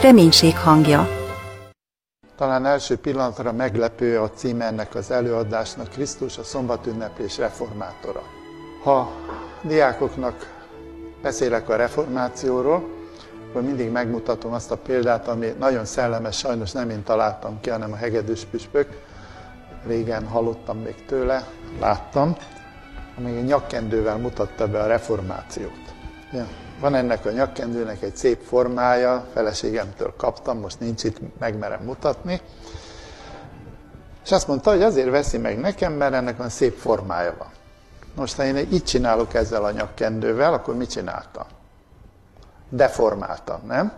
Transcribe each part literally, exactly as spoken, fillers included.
reménység hangja. Talán első pillanatra meglepő a címe ennek az előadásnak, Krisztus a szombatünneplés reformátora. Ha diákoknak beszélek a reformációról, akkor mindig megmutatom azt a példát, ami nagyon szellemes, sajnos nem én találtam ki, hanem a hegedűs püspök. Régen hallottam még tőle, láttam, amíg egy nyakkendővel mutatta be a reformációt. Ja, van ennek a nyakkendőnek egy szép formája, feleségemtől kaptam, most nincs itt, megmerem mutatni. És azt mondta, hogy azért veszi meg nekem, mert ennek van szép formája van. Most ha én így csinálok ezzel a nyakkendővel, akkor mit csináltam? Deformáltam, nem?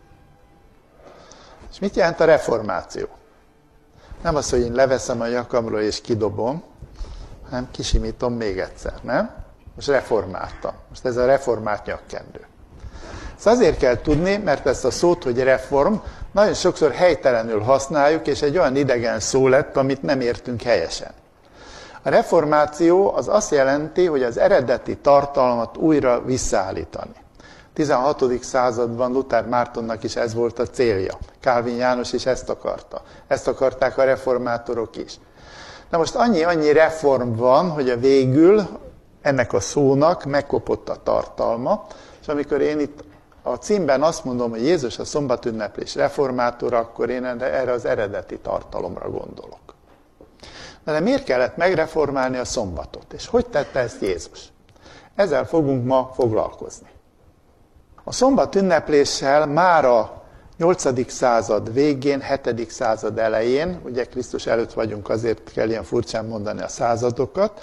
És mit jelent a reformáció? Nem az, hogy én leveszem a nyakamról és kidobom, hanem kisimítom még egyszer, nem? Most reformáltam. Most ez a reformált nyakkendő. Ezt azért kell tudni, mert ezt a szót, hogy reform, nagyon sokszor helytelenül használjuk, és egy olyan idegen szó lett, amit nem értünk helyesen. A reformáció az azt jelenti, hogy az eredeti tartalmat újra visszaállítani. tizenhatodik században Luther Mártonnak is ez volt a célja. Kálvin János is ezt akarta. Ezt akarták a reformátorok is. Na most annyi-annyi reform van, hogy a végül ennek a szónak megkopott a tartalma, és amikor én itt a címben azt mondom, hogy Jézus a szombatünneplés reformátora, akkor én erre az eredeti tartalomra gondolok. De miért kellett megreformálni a szombatot? És hogy tette ezt Jézus? Ezzel fogunk ma foglalkozni. A szombatünnepléssel már a nyolcadik század végén, hetedik század elején, ugye Krisztus előtt vagyunk, azért kell ilyen furcsán mondani a századokat,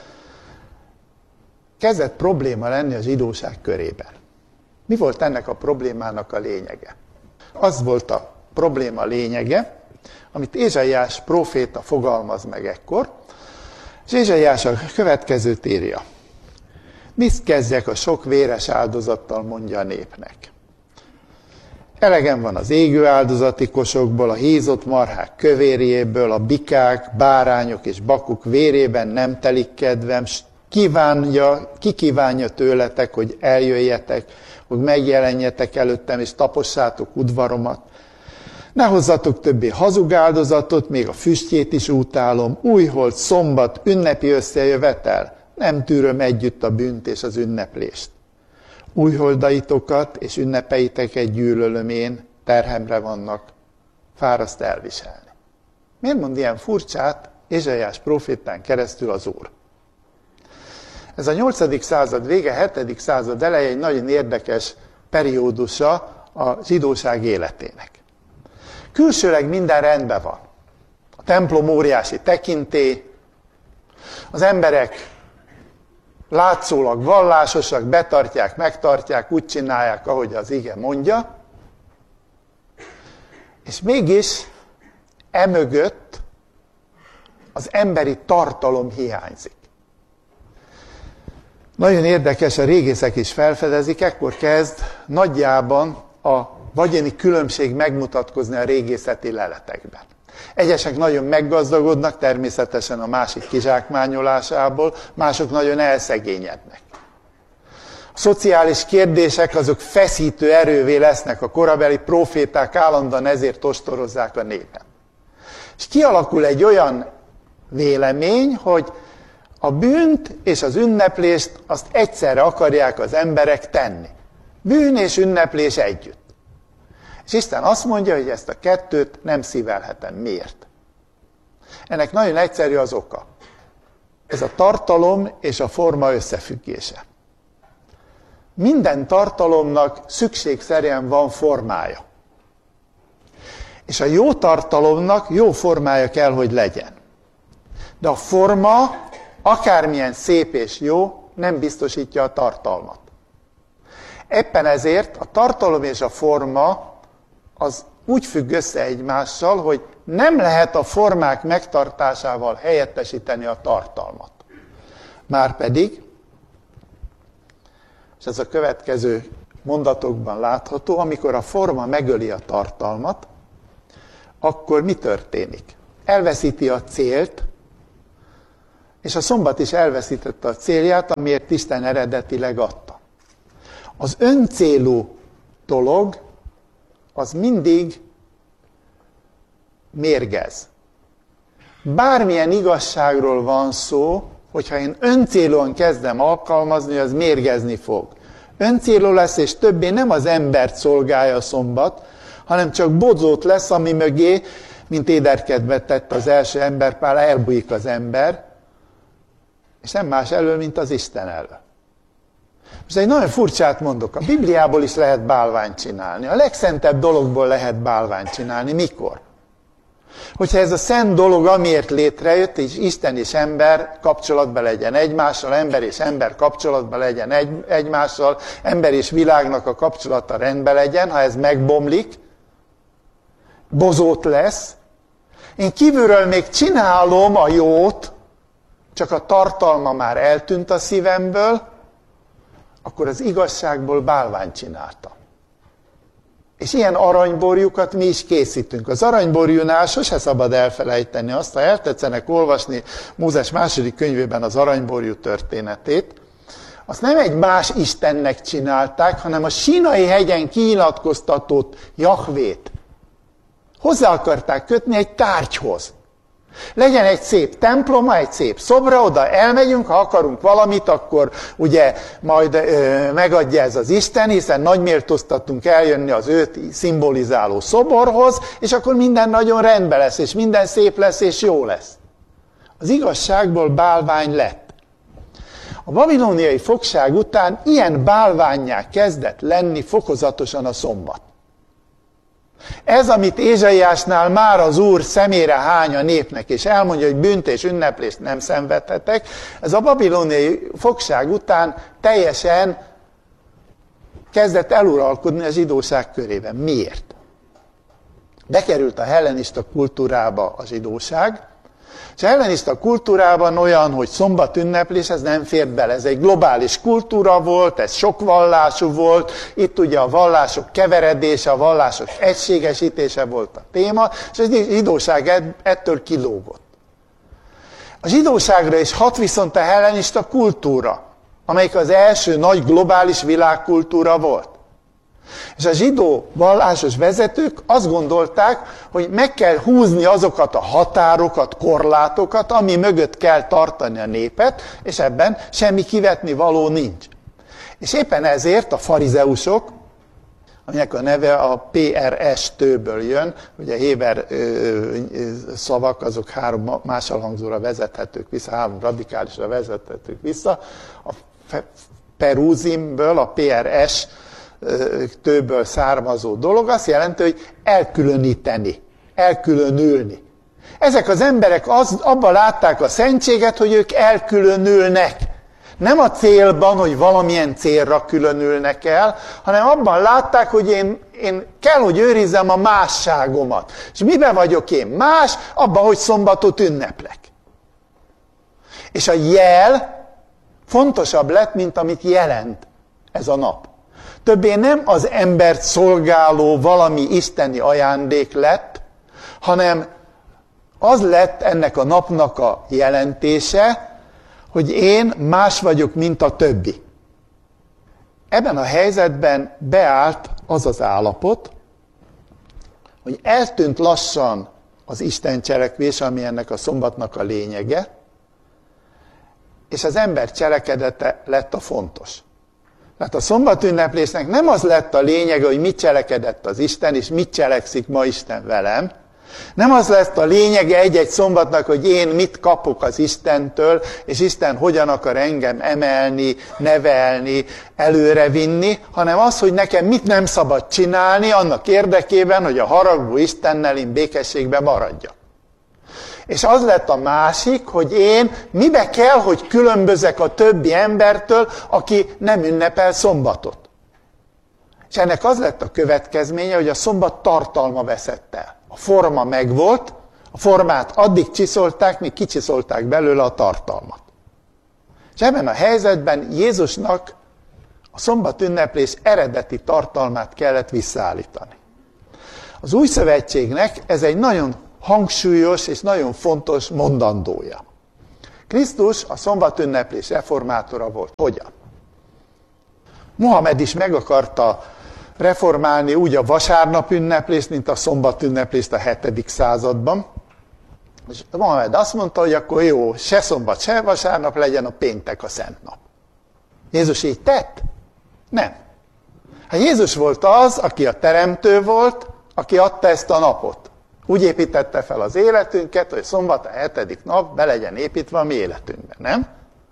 kezdett probléma lenni a zsidóság körében. Mi volt ennek a problémának a lényege? Az volt a probléma lényege, amit Ézsaiás próféta fogalmaz meg ekkor, és Ézsaiás a következőt írja. Mit kezdjek a sok véres áldozattal, mondja a népnek. Elegem van az égő áldozati kosokból, a hízott marhák kövérjéből, a bikák, bárányok és bakuk vérében nem telik kedvem, s kívánja, ki kívánja tőletek, hogy eljöjjetek, hogy megjelenjetek előttem, és tapossátok udvaromat. Ne hozzatok többé hazug áldozatot, még a füstjét is utálom, újhold, szombat, ünnepi összejövetel, nem tűröm együtt a bűnt és az ünneplést. Újholdaitokat és ünnepeiteket gyűlölöm én, terhemre vannak, fáraszt elviselni. Miért mond ilyen furcsát Ézsaiás prófétán keresztül az Úr? Ez a nyolcadik század vége, hetedik század eleje egy nagyon érdekes periódusa a zsidóság életének. Külsőleg minden rendben van. A templom óriási tekintély, az emberek látszólag vallásosak, betartják, megtartják, úgy csinálják, ahogy az ige mondja, és mégis emögött az emberi tartalom hiányzik. Nagyon érdekes, a régészek is felfedezik, ekkor kezd nagyjában a vagyoni különbség megmutatkozni a régészeti leletekben. Egyesek nagyon meggazdagodnak, természetesen a másik kizsákmányolásából, mások nagyon elszegényednek. A szociális kérdések azok feszítő erővé lesznek, a korabeli próféták állandóan ezért ostorozzák a népet. És kialakul egy olyan vélemény, hogy a bűnt és az ünneplést azt egyszerre akarják az emberek tenni. Bűn és ünneplés együtt. És Isten azt mondja, hogy ezt a kettőt nem szívelhetem. Miért? Ennek nagyon egyszerű az oka. Ez a tartalom és a forma összefüggése. Minden tartalomnak szükségszerűen van formája. És a jó tartalomnak jó formája kell, hogy legyen. De a forma, akármilyen szép és jó, nem biztosítja a tartalmat. Éppen ezért a tartalom és a forma az úgy függ össze egymással, hogy nem lehet a formák megtartásával helyettesíteni a tartalmat. Márpedig, és ez a következő mondatokban látható, amikor a forma megöli a tartalmat, akkor mi történik? Elveszíti a célt, és a szombat is elveszítette a célját, amiért Isten eredetileg adta. Az öncélú dolog az mindig mérgez. Bármilyen igazságról van szó, hogyha én öncélúan kezdem alkalmazni, az mérgezni fog. Öncélú lesz, és többé nem az embert szolgálja a szombat, hanem csak bodzót lesz, ami mögé, mint éderkedve tett az első emberpár, elbújik az ember, és nem más elől, mint az Isten elől. Most egy nagyon furcsát mondok, a Bibliából is lehet bálványt csinálni, a legszentebb dologból lehet bálványt csinálni. Mikor? Hogyha ez a szent dolog, amiért létrejött, és Isten és ember kapcsolatban legyen egymással, ember és ember kapcsolatban legyen egy, egymással, ember és világnak a kapcsolata rendben legyen, ha ez megbomlik, bozót lesz, én kívülről még csinálom a jót, csak a tartalma már eltűnt a szívemből, akkor az igazságból bálványt csináltam. És ilyen aranyborjukat mi is készítünk. Az aranyborjúnál sose szabad elfelejteni azt, ha eltetszenek olvasni Mózes második könyvében az aranyborjú történetét, azt nem egy más istennek csinálták, hanem a Sínai hegyen kinyilatkoztatott Jahvét hozzá akarták kötni egy tárgyhoz. Legyen egy szép temploma, egy szép szobra, oda elmegyünk, ha akarunk valamit, akkor ugye majd ö, megadja ez az Isten, hiszen nagy méltóztatunk eljönni az őt szimbolizáló szoborhoz, és akkor minden nagyon rendben lesz, és minden szép lesz, és jó lesz. Az igazságból bálvány lett. A babilóniai fogság után ilyen bálvánnyá kezdett lenni fokozatosan a szombat. Ez, amit Ézsaiásnál már az Úr szemére hány a népnek, és elmondja, hogy bűnt és ünneplést nem szenvedhetek, ez a babilóniai fogság után teljesen kezdett eluralkodni a zsidóság körében. Miért? Bekerült a hellenista kultúrába a zsidóság, és a hellenista kultúrában olyan, hogy szombat ünneplés, ez nem fért bele. Ez egy globális kultúra volt, ez sok vallású volt, itt ugye a vallások keveredése, a vallások egységesítése volt a téma, és a zsidóság ettől kilógott. A zsidóságra is hat viszont a hellenista kultúra, amelyik az első nagy globális világkultúra volt. És a zsidó vallásos vezetők azt gondolták, hogy meg kell húzni azokat a határokat, korlátokat, ami mögött kell tartani a népet, és ebben semmi kivetni való nincs. És éppen ezért a farizeusok, aminek a neve a pé er es-től jön, ugye héber szavak, azok három mással hangzóra vezethetők vissza, három radikálisra vezethetők vissza, a perúzimből, a pé er es tőből származó dolog azt jelenti, hogy elkülöníteni, elkülönülni. Ezek az emberek az, abban látták a szentséget, hogy ők elkülönülnek. Nem a célban, hogy valamilyen célra különülnek el, hanem abban látták, hogy én, én kell, hogy őrizzem a másságomat. És miben vagyok én más? Abban, hogy szombatot ünneplek. És a jel fontosabb lett, mint amit jelent ez a nap. Többé nem az embert szolgáló valami isteni ajándék lett, hanem az lett ennek a napnak a jelentése, hogy én más vagyok, mint a többi. Ebben a helyzetben beállt az az állapot, hogy eltűnt lassan az Isten cselekvés, ami ennek a szombatnak a lényege, és az ember cselekedete lett a fontos. Tehát a szombatünneplésnek nem az lett a lényege, hogy mit cselekedett az Isten, és mit cselekszik ma Isten velem. Nem az lett a lényege egy-egy szombatnak, hogy én mit kapok az Istentől, és Isten hogyan akar engem emelni, nevelni, előrevinni, hanem az, hogy nekem mit nem szabad csinálni annak érdekében, hogy a haragvó Istennel én békességben maradjak. És az lett a másik, hogy én mibe kell, hogy különbözek a többi embertől, aki nem ünnepel szombatot. És ennek az lett a következménye, hogy a szombat tartalma veszett el. A forma megvolt, a formát addig csiszolták, míg kicsiszolták belőle a tartalmat. És ebben a helyzetben Jézusnak a szombat ünneplés eredeti tartalmát kellett visszaállítani. Az új szövetségnek ez egy nagyon hangsúlyos és nagyon fontos mondandója. Krisztus a szombatünneplés reformátora volt. Hogyan? Mohamed is meg akarta reformálni úgy a vasárnap ünneplést, mint a szombat ünneplést a hetedik században. És Mohamed azt mondta, hogy akkor jó, se szombat, se vasárnap legyen, a péntek a szent nap. Jézus így tett? Nem. Hát Jézus volt az, aki a teremtő volt, aki adta ezt a napot. Úgy építette fel az életünket, hogy szombat a hetedik nap be legyen építve a mi életünkben, nem?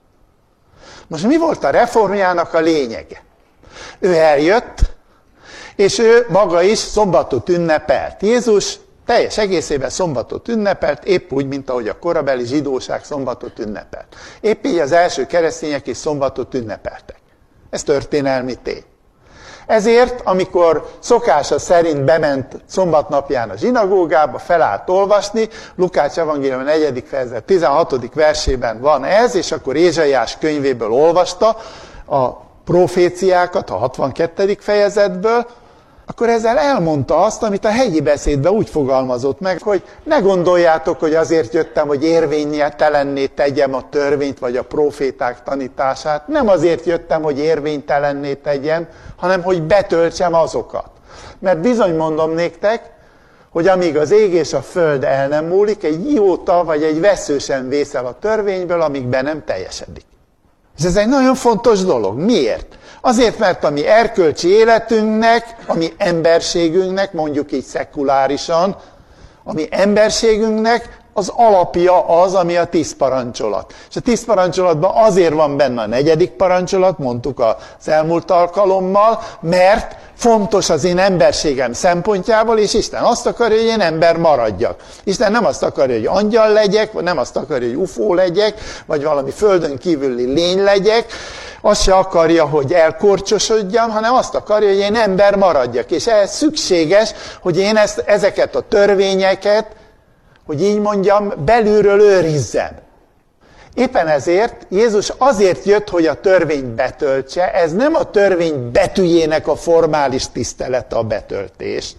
Most mi volt a reformjának a lényege? Ő eljött, és ő maga is szombatot ünnepelt. Jézus teljes egészében szombatot ünnepelt, épp úgy, mint ahogy a korabeli zsidóság szombatot ünnepelt. Épp így az első keresztények is szombatot ünnepeltek. Ez történelmi tény. Ezért, amikor szokása szerint bement szombatnapján a zsinagógába, felállt olvasni, Lukács evangélium negyedik fejezet tizenhatodik versében van ez, és akkor Ézsaiás könyvéből olvasta a proféciákat, a hatvankettedik fejezetből, akkor ezzel elmondta azt, amit a hegyi beszédben úgy fogalmazott meg, hogy ne gondoljátok, hogy azért jöttem, hogy érvénytelenné tegyem a törvényt, vagy a proféták tanítását. Nem azért jöttem, hogy érvénytelenné tegyem, hanem hogy betöltsem azokat. Mert bizony mondom néktek, hogy amíg az ég és a föld el nem múlik, egy ióta vagy egy vessző sem vészel a törvényből, amíg be nem teljesedik. És ez egy nagyon fontos dolog. Miért? Azért, mert a mi erkölcsi életünknek, a mi emberségünknek, mondjuk így szekulárisan, a mi emberségünknek az alapja az, ami a tíz parancsolat. És a tíz parancsolatban azért van benne a negyedik parancsolat, mondtuk az elmúlt alkalommal, mert fontos az én emberségem szempontjából, és Isten azt akarja, hogy én ember maradjak. Isten nem azt akarja, hogy angyal legyek, vagy nem azt akarja, hogy ufó legyek, vagy valami földön kívüli lény legyek, azt se akarja, hogy elkorcsosodjam, hanem azt akarja, hogy én ember maradjak. És ehhez szükséges, hogy én ezt, ezeket a törvényeket, hogy így mondjam, belülről őrizzem. Éppen ezért Jézus azért jött, hogy a törvényt betöltse, ez nem a törvény betűjének a formális tisztelete a betöltés,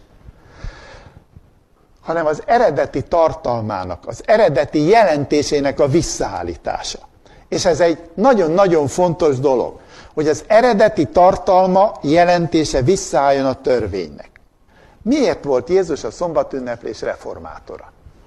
hanem az eredeti tartalmának, az eredeti jelentésének a visszaállítása. És ez egy nagyon-nagyon fontos dolog, hogy az eredeti tartalma, jelentése visszaálljon a törvénynek. Miért volt Jézus a szombatünneplés reformátora?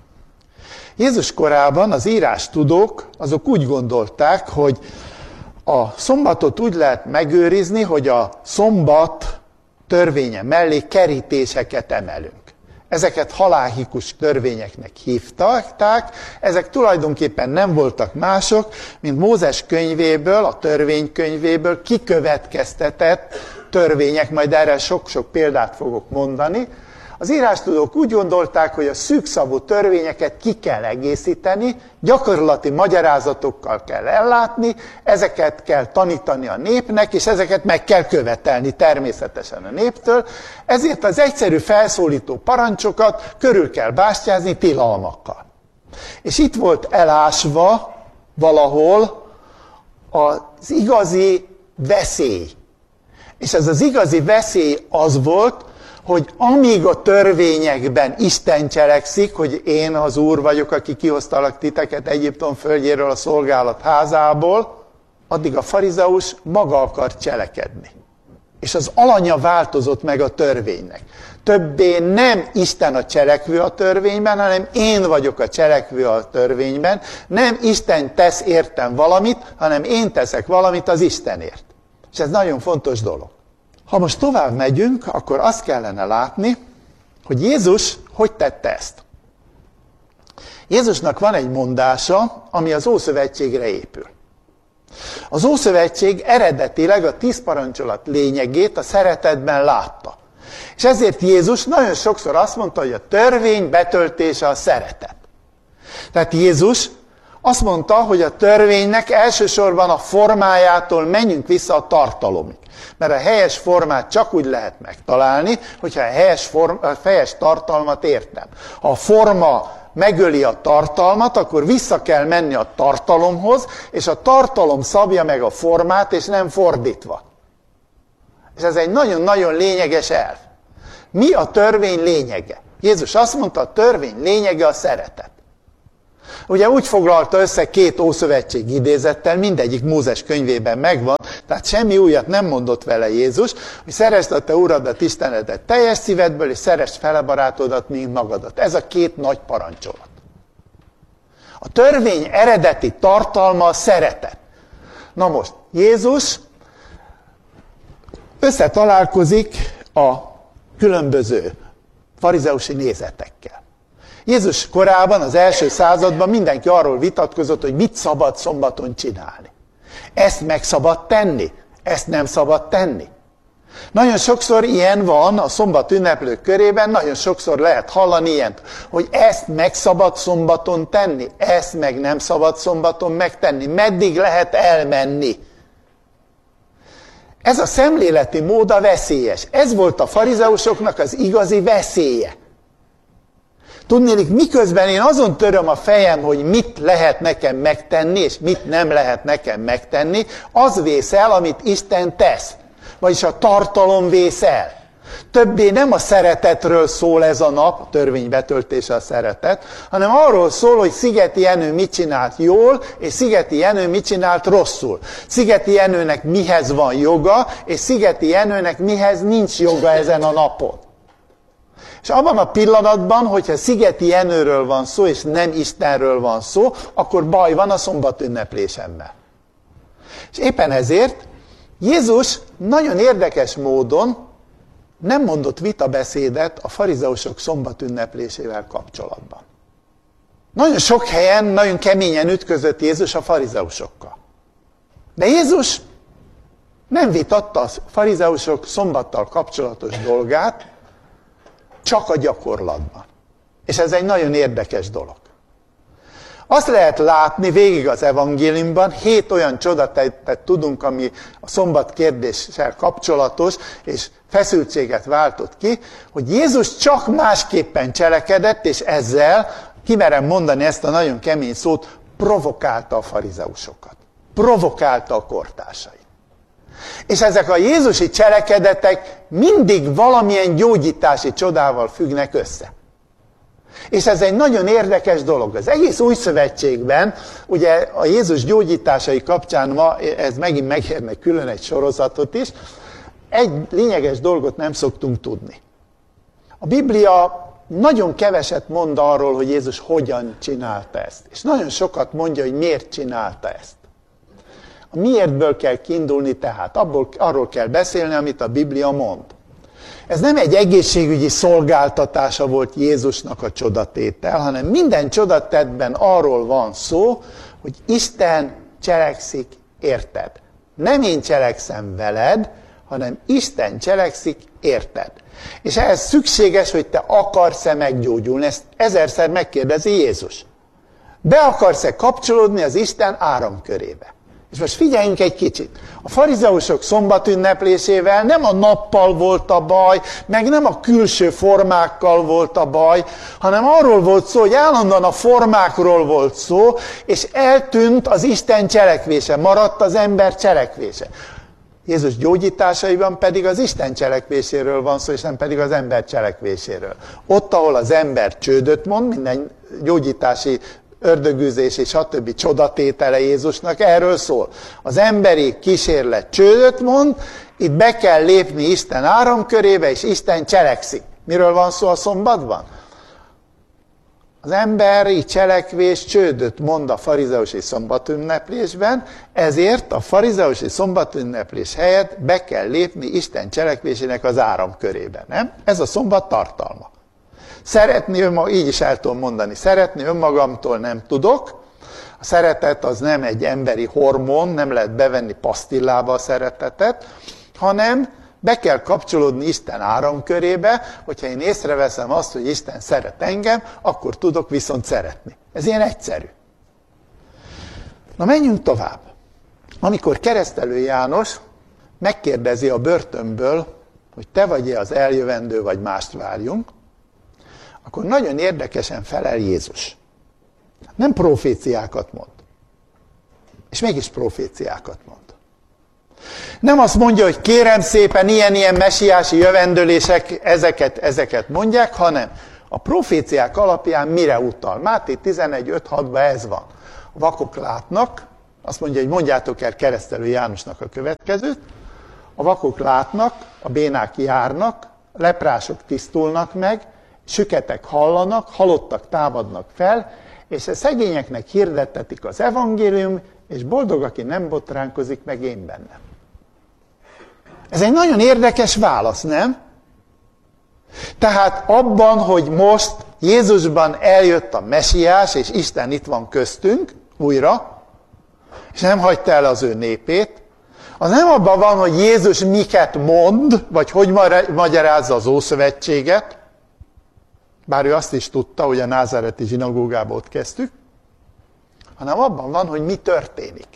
Jézus korában az írástudók azok úgy gondolták, hogy a szombatot úgy lehet megőrizni, hogy a szombat törvénye mellé kerítéseket emelünk. Ezeket halálhikus törvényeknek hívták, ezek tulajdonképpen nem voltak mások, mint Mózes könyvéből, a törvénykönyvéből kikövetkeztetett törvények, majd erre sok-sok példát fogok mondani. Az írástudók úgy gondolták, hogy a szűkszavú törvényeket ki kell egészíteni, gyakorlati magyarázatokkal kell ellátni, ezeket kell tanítani a népnek, és ezeket meg kell követelni természetesen a néptől. Ezért az egyszerű felszólító parancsokat körül kell bástyázni tilalmakkal. És itt volt elásva valahol az igazi veszély. És ez az igazi veszély az volt, hogy amíg a törvényekben Isten cselekszik, hogy én az Úr vagyok, aki kihoztalak titeket Egyiptom földjéről, a szolgálat házából, addig a farizeus maga akar cselekedni. És az alanya változott meg a törvénynek. Többé nem Isten a cselekvő a törvényben, hanem én vagyok a cselekvő a törvényben. Nem Isten tesz értem valamit, hanem én teszek valamit az Istenért. És ez nagyon fontos dolog. Ha most tovább megyünk, akkor azt kellene látni, hogy Jézus hogy tette ezt. Jézusnak van egy mondása, ami az Ószövetségre épül. Az Ószövetség eredetileg a tíz parancsolat lényegét a szeretetben látta. És ezért Jézus nagyon sokszor azt mondta, hogy a törvény betöltése a szeretet. Tehát Jézus azt mondta, hogy a törvénynek elsősorban a formájától menjünk vissza a tartalomig. Mert a helyes formát csak úgy lehet megtalálni, hogyha a helyes, form, a helyes tartalmat értem. Ha a forma megöli a tartalmat, akkor vissza kell menni a tartalomhoz, és a tartalom szabja meg a formát, és nem fordítva. És ez egy nagyon-nagyon lényeges elv. Mi a törvény lényege? Jézus azt mondta, a törvény lényege a szeretet. Ugye úgy foglalta össze két ószövetség idézettel, mindegyik Mózes könyvében megvan, tehát semmi újat nem mondott vele Jézus, hogy szeresd a te Uradat, Istenedet teljes szívedből, és szeresd fele barátodat, mint magadat. Ez a két nagy parancsolat. A törvény eredeti tartalma a szeretet. Na most, Jézus összetalálkozik a különböző farizeusi nézetekkel. Jézus korában, az első században mindenki arról vitatkozott, hogy mit szabad szombaton csinálni. Ezt meg szabad tenni, ezt nem szabad tenni. Nagyon sokszor ilyen van a szombat ünneplők körében, nagyon sokszor lehet hallani ilyent, hogy ezt meg szabad szombaton tenni, ezt meg nem szabad szombaton megtenni. Meddig lehet elmenni? Ez a szemléleti mód veszélyes. Ez volt a farizeusoknak az igazi veszélye. Tudnélik, miközben én azon töröm a fejem, hogy mit lehet nekem megtenni, és mit nem lehet nekem megtenni, az vész el, amit Isten tesz. Vagyis a tartalom vész el. Többé nem a szeretetről szól ez a nap, a törvény betöltése a szeretet, hanem arról szól, hogy Szigeti Jenő mit csinált jól, és Szigeti Jenő mit csinált rosszul. Szigeti Jenőnek mihez van joga, és Szigeti Jenőnek mihez nincs joga ezen a napon. És abban a pillanatban, hogyha Szigeti Jenőről van szó, és nem Istenről van szó, akkor baj van a szombatünneplésemmel. És éppen ezért Jézus nagyon érdekes módon nem mondott vitabeszédet a farizeusok szombatünneplésével kapcsolatban. Nagyon sok helyen, nagyon keményen ütközött Jézus a farizeusokkal. De Jézus nem vitatta a farizeusok szombattal kapcsolatos dolgát, csak a gyakorlatban. És ez egy nagyon érdekes dolog. Azt lehet látni végig az evangéliumban, hét olyan csodatettet tudunk, ami a szombat kérdéssel kapcsolatos, és feszültséget váltott ki, hogy Jézus csak másképpen cselekedett, és ezzel, kimerem mondani ezt a nagyon kemény szót, provokálta a farizeusokat. Provokálta a kortársait. És ezek a jézusi cselekedetek mindig valamilyen gyógyítási csodával függnek össze. És ez egy nagyon érdekes dolog. Az egész új szövetségben, ugye a Jézus gyógyításai kapcsán ma, ez megint megérne külön egy sorozatot is, egy lényeges dolgot nem szoktunk tudni. A Biblia nagyon keveset mond arról, hogy Jézus hogyan csinálta ezt. És nagyon sokat mondja, hogy miért csinálta ezt. A miértből kell kiindulni tehát, abból, arról kell beszélni, amit a Biblia mond. Ez nem egy egészségügyi szolgáltatása volt Jézusnak a csodatétel, hanem minden csodatettben arról van szó, hogy Isten cselekszik érted. Nem én cselekszem veled, hanem Isten cselekszik érted. És ehhez szükséges, hogy te akarsz-e meggyógyulni. Ezt ezerszer megkérdezi Jézus. Be akarsz-e kapcsolódni az Isten áramkörébe? És most figyeljünk egy kicsit. A farizeusok szombatünneplésével nem a nappal volt a baj, meg nem a külső formákkal volt a baj, hanem arról volt szó, hogy állandóan a formákról volt szó, és eltűnt az Isten cselekvése, maradt az ember cselekvése. Jézus gyógyításaiban pedig az Isten cselekvéséről van szó, és nem pedig az ember cselekvéséről. Ott, ahol az ember csődöt mond, minden gyógyítási ördögűzés és stb. Csodatétele Jézusnak erről szól. Az emberi kísérlet csődöt mond, itt be kell lépni Isten áramkörébe, és Isten cselekszik. Miről van szó a szombatban? Az emberi cselekvés csődöt mond a farizeusi szombatünneplésben, ezért a farizeusi szombatünneplés helyett be kell lépni Isten cselekvésének az áramkörébe. Nem? Ez a szombat tartalma. Szeretni önmagam, így is el tudom mondani, szeretni önmagamtól nem tudok. A szeretet az nem egy emberi hormon, nem lehet bevenni pasztillába a szeretetet, hanem be kell kapcsolódni Isten áramkörébe, hogyha én észreveszem azt, hogy Isten szeret engem, akkor tudok viszont szeretni. Ez ilyen egyszerű. Na menjünk tovább. Amikor Keresztelő János megkérdezi a börtönből, hogy te vagy-e az eljövendő, vagy mást várjunk, akkor nagyon érdekesen felel Jézus. Nem proféciákat mond. És mégis proféciákat mond. Nem azt mondja, hogy kérem szépen, ilyen-ilyen mesiási jövendőlések ezeket, ezeket mondják, hanem A proféciák alapján mire utal? Máté tizenegy öt hatban ez van. A vakok látnak, azt mondja, hogy mondjátok el Keresztelő Jánosnak a következőt, a vakok látnak, a bénák járnak, a leprások tisztulnak meg, süketek hallanak, halottak támadnak fel, és a szegényeknek hirdettetik az evangélium, és boldog, aki nem botránkozik meg én bennem. Ez egy nagyon érdekes válasz, nem? Tehát abban, hogy most Jézusban eljött a Mesiás, és Isten itt van köztünk újra, és nem hagyta el az ő népét, az nem abban van, hogy Jézus miket mond, vagy hogy magyarázza az Ószövetséget, bár ő azt is tudta, hogy a názáreti zsinagógába ott kezdtük, hanem abban van, hogy mi történik.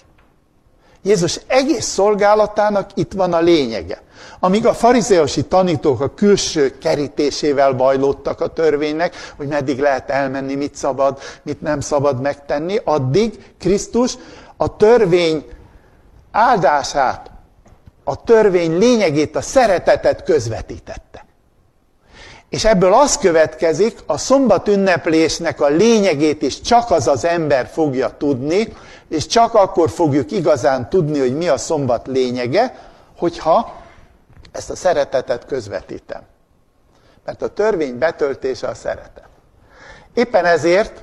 Jézus egész szolgálatának itt van a lényege. Amíg a farizeusi tanítók a külső kerítésével bajlódtak a törvénynek, hogy meddig lehet elmenni, mit szabad, mit nem szabad megtenni, addig Krisztus a törvény áldását, a törvény lényegét, a szeretetet közvetítette. És ebből az következik, a szombat ünneplésnek a lényegét is csak az az ember fogja tudni, és csak akkor fogjuk igazán tudni, hogy mi a szombat lényege, hogyha ezt a szeretetet közvetítem. Mert a törvény betöltése a szeretet. Éppen ezért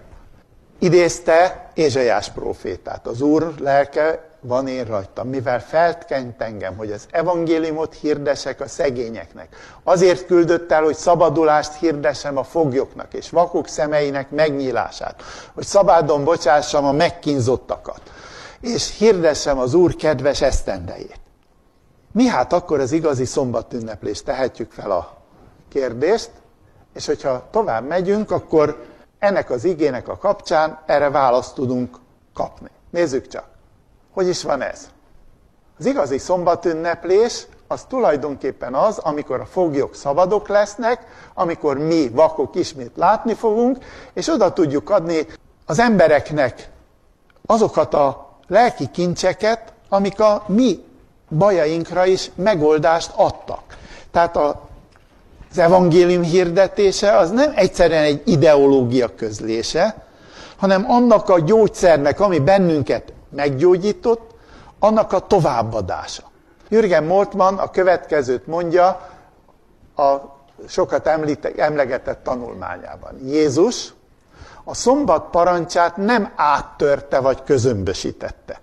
idézte Ézsaiás prófétát. Az Úr lelke van én rajtam, mivel feltkent engem, hogy az evangéliumot hirdessek a szegényeknek. Azért küldött el, hogy szabadulást hirdessem a foglyoknak, és vakok szemeinek megnyílását, hogy szabádon bocsássam a megkínzottakat, és hirdessem az Úr kedves esztendejét. Mi hát akkor az igazi szombatünneplés? Tehetjük fel a kérdést, és hogyha tovább megyünk, akkor ennek az igének a kapcsán erre választ tudunk kapni. Nézzük csak. Hogy is van ez? Az igazi szombatünneplés az tulajdonképpen az, amikor a foglyok szabadok lesznek, amikor mi vakok ismét látni fogunk, és oda tudjuk adni az embereknek azokat a lelki kincseket, amik a mi bajainkra is megoldást adtak. Tehát a, az evangélium hirdetése az nem egyszerűen egy ideológia közlése, hanem annak a gyógyszernek, ami bennünket meggyógyított, annak a továbbadása. Jürgen Moltmann a következőt mondja a sokat említek, emlegetett tanulmányában. Jézus a szombat parancsát nem áttörte vagy közömbösítette.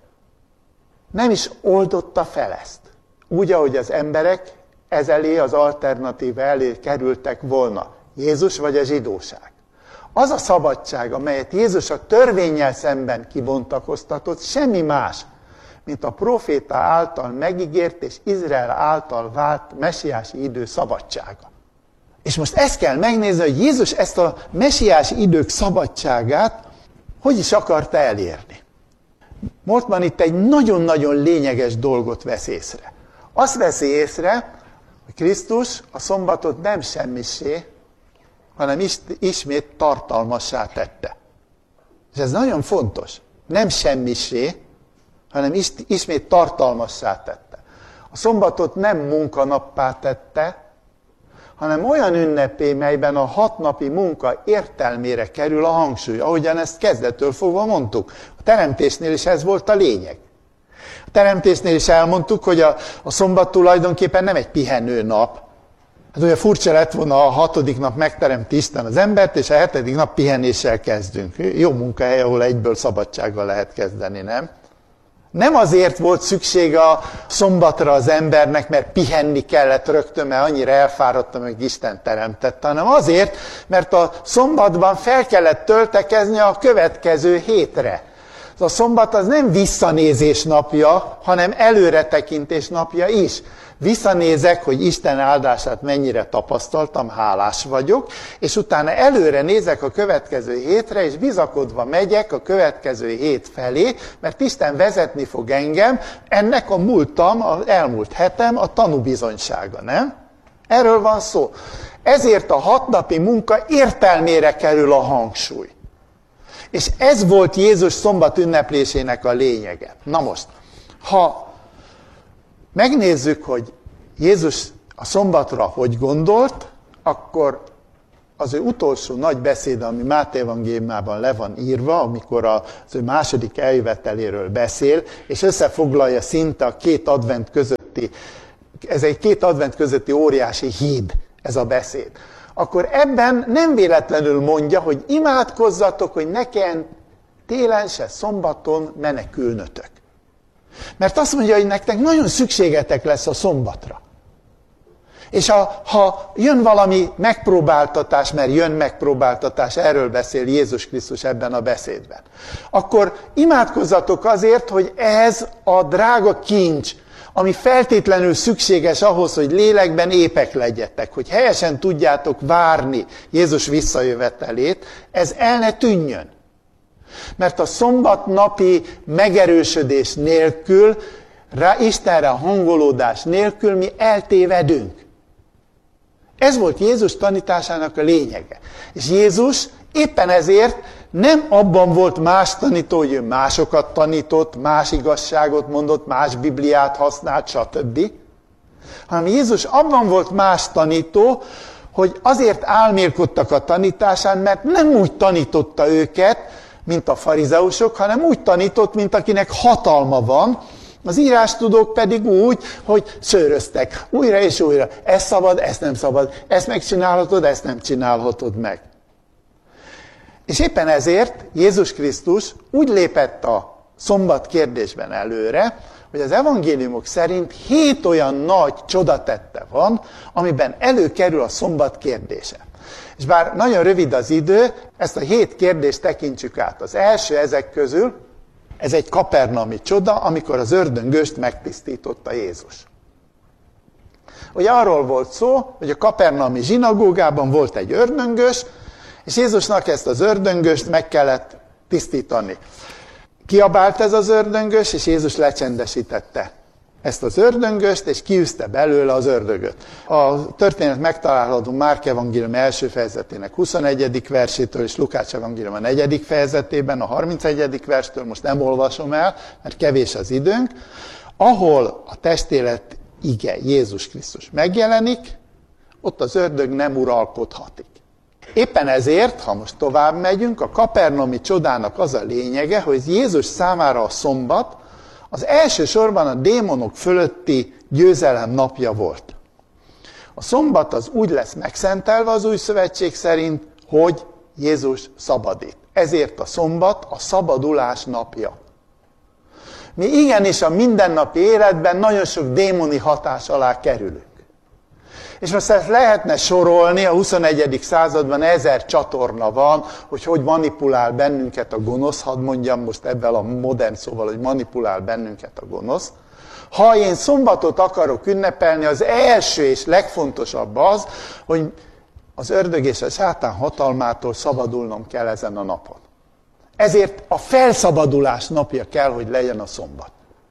Nem is oldotta fel ezt. Úgy, ahogy az emberek ez elé, az alternatíva elé kerültek volna. Jézus vagy a zsidóság. Az a szabadság, amelyet Jézus a törvénnyel szemben kibontakoztatott, semmi más, mint a proféta által megígért és Izrael által vált mesiási idő szabadsága. És most ezt kell megnézni, hogy Jézus ezt a mesiási idők szabadságát hogy is akarta elérni. Moltmann itt egy nagyon-nagyon lényeges dolgot vesz észre. Azt veszi észre, hogy Krisztus a szombatot nem semmisé, hanem ismét tartalmassá tette. És ez nagyon fontos. Nem semmisé, hanem ismét tartalmassá tette. A szombatot nem munkanappá tette, hanem olyan ünnepé, melyben a hatnapi munka értelmére kerül a hangsúly, ahogyan ezt kezdettől fogva mondtuk. A teremtésnél is ez volt a lényeg. A teremtésnél is elmondtuk, hogy a, a szombat tulajdonképpen nem egy pihenő nap. Hát ugye furcsa lett volna, a hatodik nap megteremti Isten az embert, és a hetedik nap pihenéssel kezdünk. Jó munkahely, ahol egyből szabadsággal lehet kezdeni, nem? Nem azért volt szüksége a szombatra az embernek, mert pihenni kellett rögtön, mert annyira elfáradta, meg Isten teremtette, hanem azért, mert a szombatban fel kellett töltekezni a következő hétre. A szombat az nem visszanézés napja, hanem előretekintés napja is. Visszanézek, hogy Isten áldását mennyire tapasztaltam, hálás vagyok, és utána előre nézek a következő hétre, és bizakodva megyek a következő hét felé, mert Isten vezetni fog engem, ennek a múltam, az elmúlt hetem a tanúbizonysága, nem? Erről van szó. Ezért a hatnapi munka értelmére kerül a hangsúly. És ez volt Jézus szombat ünneplésének a lényege. Na most, ha megnézzük, hogy Jézus a szombatra hogy gondolt, akkor az ő utolsó nagy beszéde, ami Máté evangéliumában le van írva, amikor az ő második eljöveteléről beszél, és összefoglalja szinte a két advent közötti, ez egy két advent közötti óriási híd, ez a beszéd. Akkor ebben nem véletlenül mondja, hogy imádkozzatok, hogy ne kelljen télen se szombaton menekülnötök. Mert azt mondja, hogy nektek nagyon szükségetek lesz a szombatra. És ha, ha jön valami megpróbáltatás, mert jön megpróbáltatás, erről beszél Jézus Krisztus ebben a beszédben, akkor imádkozzatok azért, hogy ez a drága kincs, ami feltétlenül szükséges ahhoz, hogy lélekben épek legyetek, hogy helyesen tudjátok várni Jézus visszajövetelét, ez el ne tűnjön. Mert a szombatnapi megerősödés nélkül, rá Istenre hangolódás nélkül mi eltévedünk. Ez volt Jézus tanításának a lényege. És Jézus éppen ezért nem abban volt más tanító, hogy ő másokat tanított, más igazságot mondott, más Bibliát használt, stb. Hanem Jézus abban volt más tanító, hogy azért álmélkodtak a tanításán, mert nem úgy tanította őket, mint a farizeusok, hanem úgy tanított, mint akinek hatalma van, az írástudók pedig úgy, hogy szőröztek újra és újra. Ez szabad, ezt nem szabad, ezt megcsinálhatod, ezt nem csinálhatod meg. És éppen ezért Jézus Krisztus úgy lépett a szombat kérdésben előre, hogy az evangéliumok szerint hét olyan nagy csodatette van, amiben előkerül a szombat kérdése. És bár nagyon rövid az idő, ezt a hét kérdést tekintsük át. Az első ezek közül, ez egy kapernaumi csoda, amikor az ördöngöst megtisztította Jézus. Ugye arról volt szó, hogy a kapernaumi zsinagógában volt egy ördöngös, és Jézusnak ezt az ördöngöst meg kellett tisztítani. Kiabált ez az ördöngös, és Jézus lecsendesítette ezt az ördöngöst, és kiűzte belőle az ördögöt. A történet megtalálható Márk evangélium első fejezetének huszonegyedik versétől, és Lukács evangélium a negyedik fejezetében, a harmincegyedik verstől, most nem olvasom el, mert kevés az időnk, ahol a testélet ige Jézus Krisztus megjelenik, ott az ördög nem uralkodhatik. Éppen ezért, ha most tovább megyünk, a kapernaumi csodának az a lényege, hogy Jézus számára a szombat az elsősorban a démonok fölötti győzelem napja volt. A szombat az úgy lesz megszentelve az új szövetség szerint, hogy Jézus szabadít. Ezért a szombat a szabadulás napja. Mi igenis a mindennapi életben nagyon sok démoni hatás alá kerülünk. És most ezt lehetne sorolni, a huszonegyedik században ezer csatorna van, hogy hogy manipulál bennünket a gonosz, hadd mondjam most ebben a modern szóval, hogy manipulál bennünket a gonosz. Ha én szombatot akarok ünnepelni, az első és legfontosabb az, hogy az ördög és a sátán hatalmától szabadulnom kell ezen a napon. Ezért a felszabadulás napja kell, hogy legyen a szombat.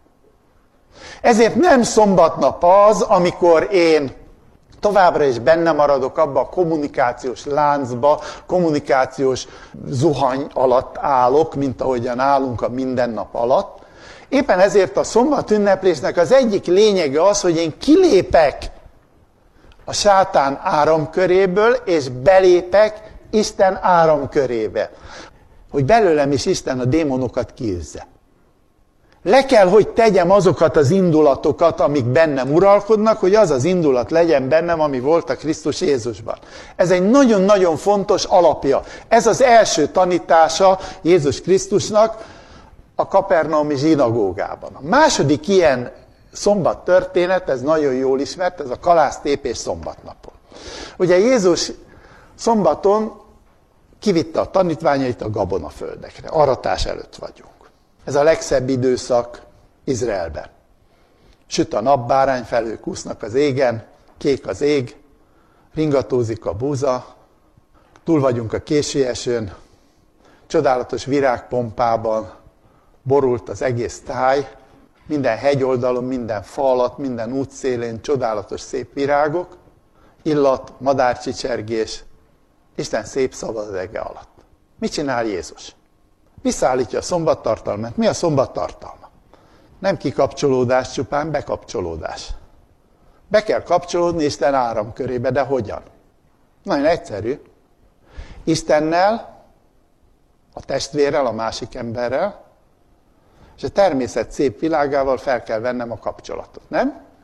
Ezért nem szombatnap az, amikor én továbbra is benne maradok abba a kommunikációs láncba, kommunikációs zuhany alatt állok, mint ahogyan állunk a mindennap alatt. Éppen ezért a szombat ünneplésnek az egyik lényege az, hogy én kilépek a sátán áramköréből, és belépek Isten áramkörébe. Hogy belőlem is Isten a démonokat kiűzze. Le kell, hogy tegyem azokat az indulatokat, amik bennem uralkodnak, hogy az az indulat legyen bennem, ami volt a Krisztus Jézusban. Ez egy nagyon-nagyon fontos alapja. Ez az első tanítása Jézus Krisztusnak a kapernaumi zsinagógában. A második ilyen szombat történet, ez nagyon jól ismert, ez a kalásztépés szombatnapon. Ugye Jézus szombaton kivitte a tanítványait a gabonaföldekre. Aratás előtt vagyunk. Ez a legszebb időszak Izraelben. Süt a nap, bárányfelhők úsznak az égen, kék az ég, ringatózik a búza, túl vagyunk a késő esőn, csodálatos virágpompában borult az egész táj, minden hegyoldalon, minden fa alatt, minden útszélén csodálatos szép virágok, illat, madárcsicsergés, Isten szép szabad ege alatt. Mit csinál Jézus? Visszaállítja a szombattartalmat. Mi a szombattartalma? Nem kikapcsolódás, csupán bekapcsolódás. Be kell kapcsolódni Isten áramkörébe, de hogyan? Nagyon egyszerű. Istennel, a testvérrel, a másik emberrel, és a természet szép világával fel kell vennem a kapcsolatot, nem?